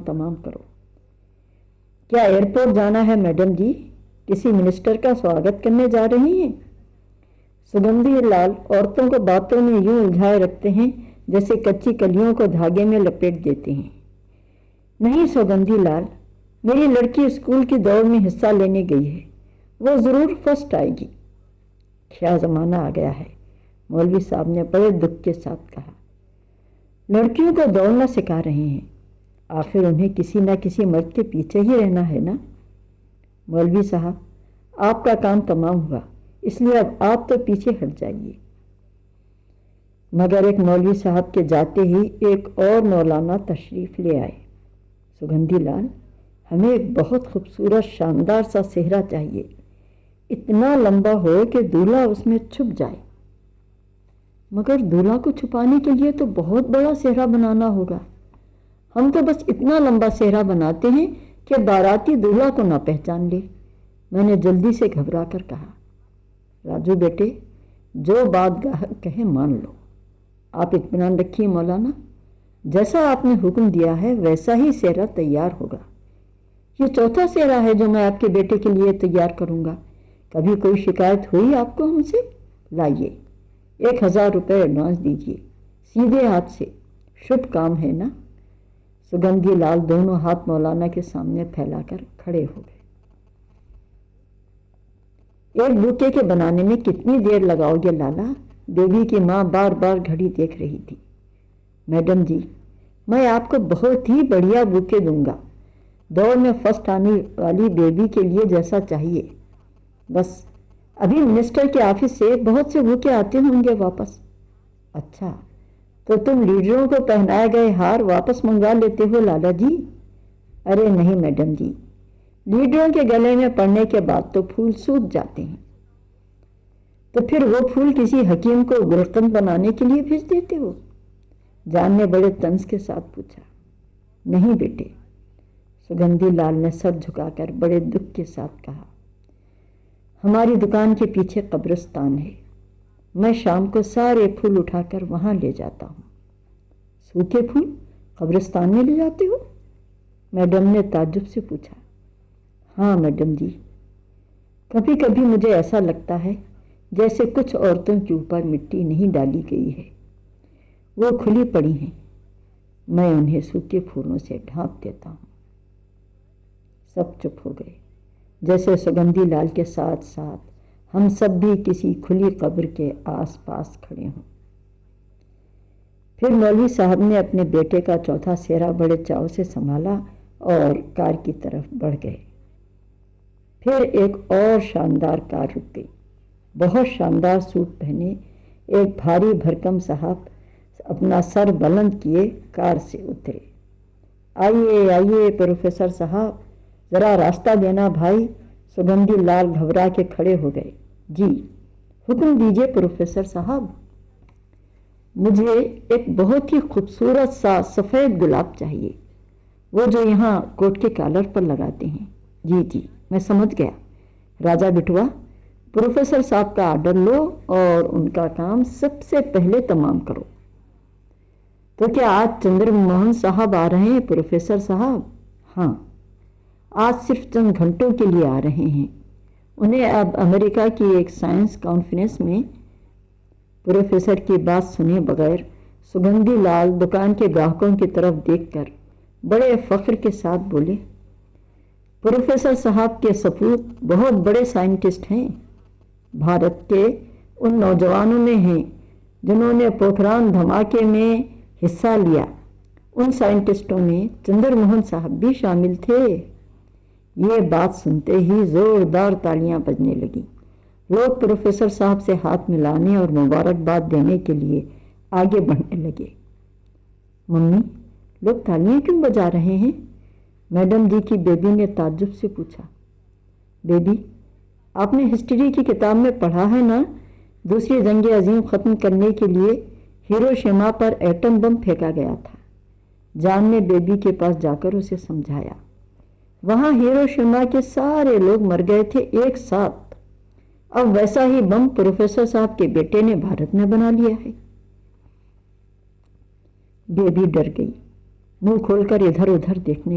तमाम करो। क्या एयरपोर्ट जाना है मैडम जी? किसी मिनिस्टर का स्वागत करने जा रही हैं? सुगंधी लाल औरतों को बातों में यूं उलझाए रखते हैं जैसे कच्ची कलियों को धागे में लपेट देते हैं। नहीं सुगंधी लाल, मेरी लड़की स्कूल की दौड़ में हिस्सा लेने गई है, वो ज़रूर फर्स्ट आएगी। क्या ज़माना आ गया है, मौलवी साहब ने बड़े दुख के साथ कहा। लड़कियों को दौड़ना सिखा रहे हैं, आखिर उन्हें किसी न किसी मर्द के पीछे ही रहना है ना। मौलवी साहब, आपका काम तमाम हुआ, इसलिए अब आप तो पीछे हट जाइए। मगर एक मौलवी साहब के जाते ही एक और मौलाना तशरीफ़ ले आए। सुगंधी लाल, हमें एक बहुत खूबसूरत शानदार सा सेहरा चाहिए, इतना लंबा हो कि दूल्हा उसमें छुप जाए। मगर दूल्हा को छुपाने के लिए तो बहुत बड़ा सेहरा बनाना होगा। हम तो बस इतना लंबा सेहरा बनाते हैं कि बाराती दूल्हा को ना पहचान ले। मैंने जल्दी से घबरा कर कहा। राजू बेटे, जो बात गाहक कहे मान लो। आप इत्मीनान रखिए मौलाना, जैसा आपने हुक्म दिया है वैसा ही सेहरा तैयार होगा। ये चौथा सेहरा है जो मैं आपके बेटे के लिए तैयार करूँगा। कभी कोई शिकायत हुई आपको हमसे? लाइए, 1000 रुपये एडवांस दीजिए, सीधे हाथ से, शुभ काम है ना। सुगंधी लाल दोनों हाथ मौलाना के सामने फैलाकर खड़े हो गए। एक बुके के बनाने में कितनी देर लगाओगे लाला? बेबी की माँ बार बार घड़ी देख रही थी। मैडम जी, मैं आपको बहुत ही बढ़िया बुके दूंगा, दौड़ में फर्स्ट आने वाली बेबी के लिए जैसा चाहिए। बस अभी मिनिस्टर के ऑफिस से बहुत से बुके आते होंगे वापस। अच्छा, तो तुम लीडरों को पहनाए गए हार वापस मंगवा लेते हो लाला जी? अरे नहीं मैडम जी, लीडरों के गले में पड़ने के बाद तो फूल सूख जाते हैं। तो फिर वो फूल किसी हकीम को गुलकंद बनाने के लिए भेज देते हो? जान ने बड़े तंज के साथ पूछा। नहीं बेटे, सुगंधी लाल ने सर झुकाकर बड़े दुख के साथ कहा। हमारी दुकान के पीछे कब्रिस्तान है, मैं शाम को सारे फूल उठाकर वहाँ ले जाता हूँ। सूखे फूल कब्रिस्तान में ले जाते हो? मैडम ने ताज्जुब से पूछा। हाँ मैडम जी, कभी कभी मुझे ऐसा लगता है जैसे कुछ औरतों के ऊपर मिट्टी नहीं डाली गई है, वो खुली पड़ी हैं, मैं उन्हें सूखे फूलों से ढांप देता हूँ। सब चुप हो गए, जैसे सुगंधी लाल के साथ साथ हम सब भी किसी खुली कब्र के आसपास खड़े हों। फिर मौलवी साहब ने अपने बेटे का चौथा सेहरा बड़े चाव से संभाला और कार की तरफ बढ़ गए। फिर एक और शानदार कार रुक गई। बहुत शानदार सूट पहने एक भारी भरकम साहब अपना सर बुलंद किए कार से उतरे। आइए आइए प्रोफेसर साहब, ज़रा रास्ता देना भाई। सुगंधी लाल घबरा के खड़े हो गए। जी हुक्म दीजिए प्रोफेसर साहब। मुझे एक बहुत ही खूबसूरत सा सफ़ेद गुलाब चाहिए, वो जो यहाँ कोट के कॉलर पर लगाते हैं। जी जी, मैं समझ गया। राजा बिटवा, प्रोफेसर साहब का आर्डर लो और उनका काम सबसे पहले तमाम करो। तो क्या आज चंद्रमोहन साहब आ रहे हैं प्रोफेसर साहब? हाँ, आज सिर्फ चंद घंटों के लिए आ रहे हैं। उन्हें अब अमेरिका की एक साइंस कॉन्फ्रेंस में। प्रोफेसर की बात सुने बगैर सुगंधी लाल दुकान के ग्राहकों की तरफ देखकर बड़े फख्र के साथ बोले, प्रोफेसर साहब के सपूत बहुत बड़े साइंटिस्ट हैं, भारत के उन नौजवानों में हैं जिन्होंने पोखरान धमाके में हिस्सा लिया। उन साइंटिस्टों में चंद्रमोहन साहब भी शामिल थे। ये बात सुनते ही ज़ोरदार तालियां बजने लगी। लोग प्रोफेसर साहब से हाथ मिलाने और मुबारकबाद देने के लिए आगे बढ़ने लगे। मम्मी, लोग तालियां क्यों बजा रहे हैं? मैडम जी की बेबी ने ताज्जुब से पूछा। बेबी, आपने हिस्ट्री की किताब में पढ़ा है ना, दूसरी जंग अजीम ख़त्म करने के लिए हिरोशिमा पर एटम बम फेंका गया था। जान ने बेबी के पास जाकर उसे समझाया। वहाँ हिरोशिमा के सारे लोग मर गए थे एक साथ। अब वैसा ही बम प्रोफेसर साहब के बेटे ने भारत में बना लिया है। बेबी डर गई, मुंह खोलकर इधर उधर देखने